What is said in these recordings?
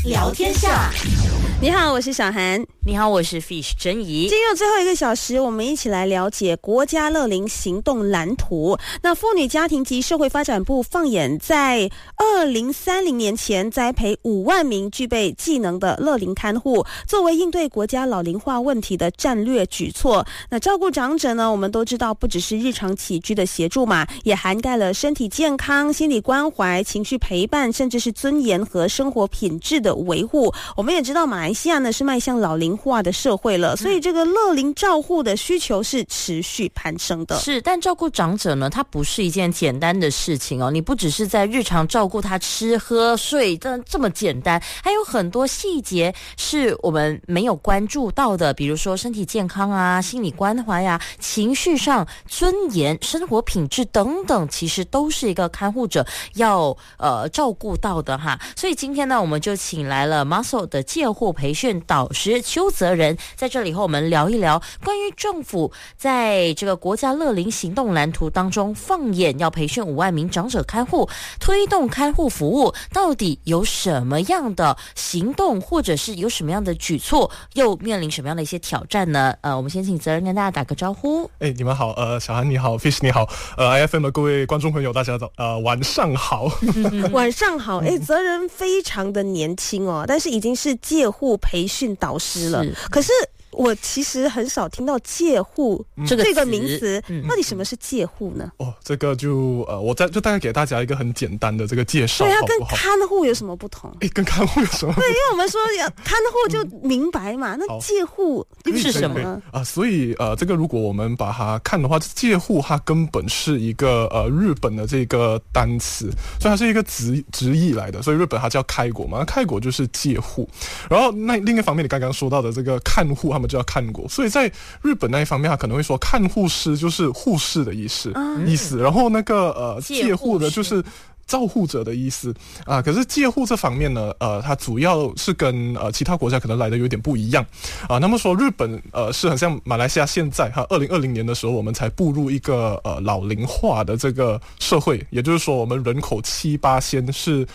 聊天下。 你好，我是小涵。 你好，我是 Fish 珍怡。 进入最后1个小时，我们一起来了解国家乐龄行动蓝图。那妇女家庭及社会发展部放眼在2030年前栽培5万名具备技能的乐龄看护，作为应对国家老龄化问题的战略举措。那照顾长者呢，我们都知道不只是日常起居的协助嘛，也涵盖了身体健康、心理关怀、情绪陪伴，甚至是尊严和生活品质的维护。我们也知道马来西亚呢是迈向老龄化的社会了，所以这个乐龄照护的需求是持续攀升的。 是，但照顾长者呢，它不是一件简单的事情哦。你不只是在日常照顾他吃喝睡这么简单，还有很多细节是我们没有关注到的，比如说身体健康啊、心理关怀啊、情绪上、尊严、生活品质等等，其实都是一个看护者要照顾到的哈。所以今天呢，我们就请来了 Muscle 的介护培训导师邱泽仁，在这里和我们聊一聊关于政府在这个国家乐龄行动蓝图当中放眼要培训5万名长者看护，推动看护服务到底有什么样的行动，或者是有什么样的举措，又面临什么样的一些挑战呢？我们先请泽仁跟大家打个招呼。 你们好，小涵你好 ，Fish 你好，IFM 的各位观众朋友大家晚上好。 晚上好。泽仁非常的年轻哦，但是已经是介护培训导师了。可是我其实很少听到介护这个名词，到底什么是介护呢？ 这个就我就大概给大家一个很简单的这个介绍。 对，它跟看护有什么不同？ 跟看护有什么不同？ 对，因为我们说看护就明白嘛，那介护又是什么呢？ 所以这个如果我们把它看的话，介护它根本是一个日本的这个单词，所以它是一个直译来的，所以日本它叫开国嘛，开国就是介护。然后那另一方面，你刚刚说到的这个看护，他们就要看过，所以在日本那一方面，他可能会说看护师就是护士的意思，然后那个介护的就是照护者的意思啊。可是介护这方面呢，它主要是跟其他国家可能来的有点不一样啊。那么说日本是很像马来西亚现在2020年的时候，我们才步入一个老龄化的这个社会，也就是说我们人口7%是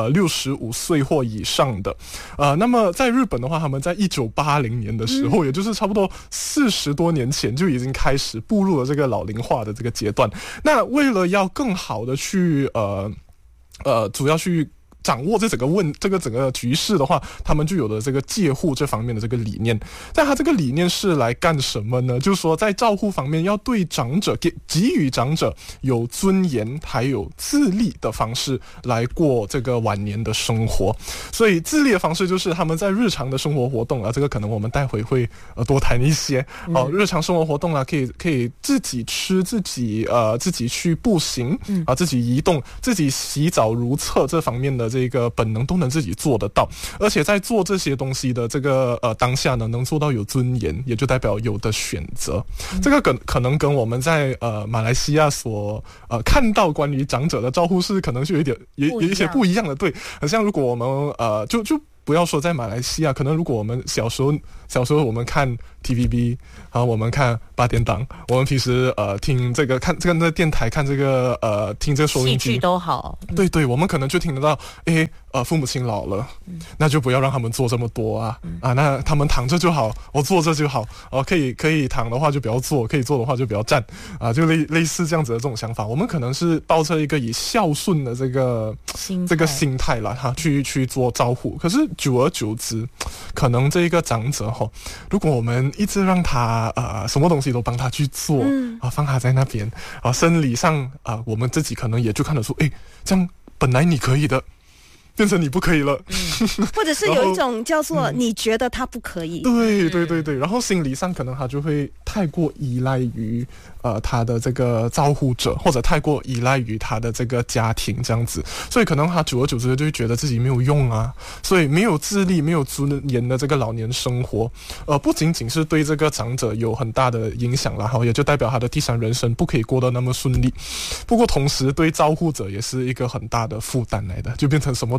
65岁或以上的。那么在日本的话，他们在1980年的时候，也就是差不多40多年前就已经开始步入了这个老龄化的这个阶段。那为了要更好的去主要去掌握这整个局势的话，他们就有了这个介护这方面的这个理念。但他这个理念是来干什么呢？就是说在照护方面要对长者给予长者有尊严还有自立的方式来过这个晚年的生活。所以自立的方式就是他们在日常的生活活动这个可能我们待会会多谈一些日常生活活动可以自己吃，自己去步行自己移动，自己洗澡如厕这方面的这个本能都能自己做得到，而且在做这些东西的这个当下呢，能做到有尊严，也就代表有的选择。这个可能跟我们在马来西亚所看到关于长者的照护是可能是有一些不一样的。对，很像如果我们就不要说在马来西亚，可能如果我们小时候我们看 TVB 我们看8点档，我们平时听这个看这个电台看这个听这个收音机， 戏剧都好。 对，我们可能就听得到父母亲老了，那就不要让他们做这么多那他们躺着就好，我坐着就好可以躺的话就不要坐，可以坐的话就不要站就类似这样子的这种想法。我们可能是抱着一个以孝顺的这个心态啦去做照护。可是久而久之，可能这一个长者如果我们一直让他什么东西都帮他去做放他在那边生理上我们自己可能也就看得出这样本来你可以的变成你不可以了或者是有一种叫做你觉得他不可以。 对，然后心理上可能他就会太过依赖于他的这个照护者，或者太过依赖于他的这个家庭这样子，所以可能他久而久之就会觉得自己没有用所以没有自立没有尊严的这个老年生活不仅仅是对这个长者有很大的影响啦，也就代表他的第三人生不可以过得那么顺利。不过同时对照护者也是一个很大的负担来的，就变成什么东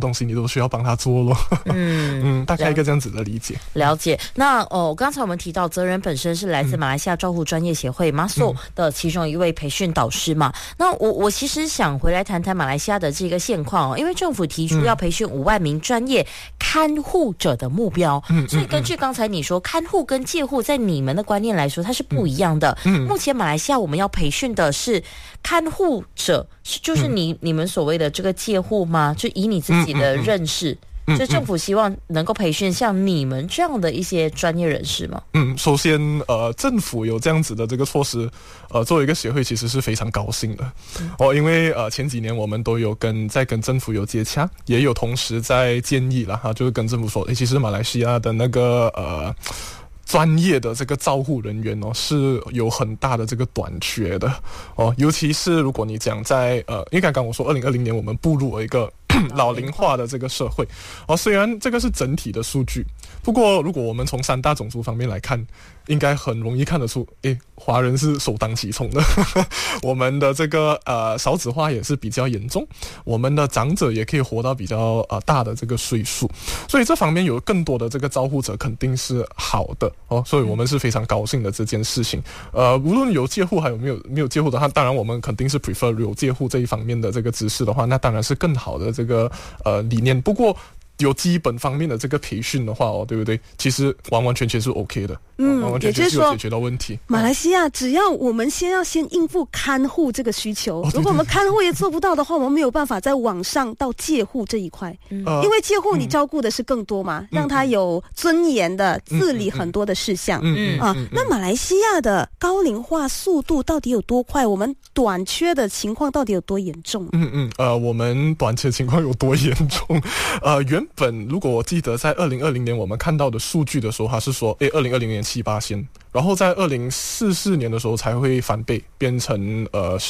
东西你都需要帮他做咯。大概一个这样子的理解。 了解。那刚才我们提到泽仁本身是来自马来西亚照护专业协会MASO 的其中一位培训导师嘛。那我其实想回来谈谈马来西亚的这个现况因为政府提出要培训5万名专业看护者的目标，所以根据刚才你说，看护跟介护在你们的观念来说它是不一样的。目前马来西亚我们要培训的是看护者，就是你们所谓的这个介护吗？就以你自己的认识，所以政府希望能够培训像你们这样的一些专业人士吗？ 首先政府有这样子的这个措施，作为一个协会其实是非常高兴的因为前几年我们都有跟政府有接洽，也有同时在建议了就是跟政府说，其实马来西亚的那个专业的这个照护人员是有很大的这个短缺的尤其是如果你讲在因为刚刚我说2020年我们步入了一个老龄化的这个社会虽然这个是整体的数据，不过如果我们从3大种族方面来看，应该很容易看得出华人是首当其冲的我们的这个少子化也是比较严重，我们的长者也可以活到比较大的这个岁数，所以这方面有更多的这个照护者肯定是好的所以我们是非常高兴的这件事情。无论有介护还有没有介护的话，当然我们肯定是 prefer 有介护这一方面的这个知识的话，那当然是更好的这个理念。不过有基本方面的这个培训的话对不对？其实完完全全是 OK 的，完完全全是有解决到问题。 马来西亚只要我们要先应付看护这个需求，如果我们看护也做不到的话，我们没有办法在往上到介护这一块，因为介护你照顾的是更多嘛，让他有尊严的自理很多的事项那马来西亚的高龄化速度到底有多快？我们短缺的情况到底有多严重？ 我们短缺情况有多严重？原本如果我记得在2020年我们看到的数据的时候，它是说2020年7%，然后在2044年的时候才会翻倍变成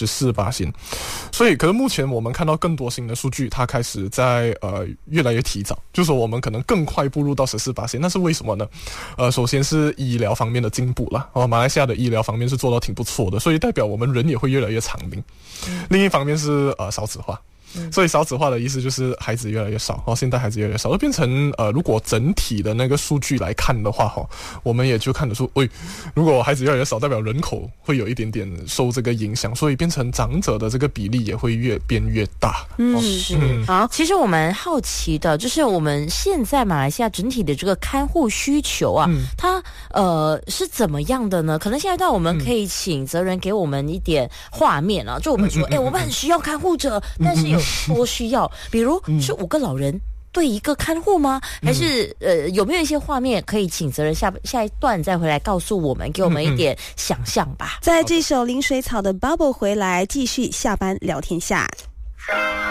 14%。所以可是目前我们看到更多新的数据，它开始在越来越提早，就是说我们可能更快步入到14%。那是为什么呢？首先是医疗方面的进步啦马来西亚的医疗方面是做到挺不错的，所以代表我们人也会越来越长命。另一方面是少子化。所以少子化的意思就是孩子越来越少现在孩子越来越少，就变成如果整体的那个数据来看的话我们也就看得出如果孩子越来越少，代表人口会有一点点受这个影响，所以变成长者的这个比例也会越变越大。 好，其实我们好奇的就是我们现在马来西亚整体的这个看护需求它是怎么样的呢？可能现在我们可以请泽仁给我们一点画面就我们说我们很需要看护者，但是有多需要？比如是5个老人对一个看护吗？还是有没有一些画面可以请泽仁下一段再回来告诉我们，给我们一点想象吧。 在这首林水草的 Bubble 回来继续下班聊天下。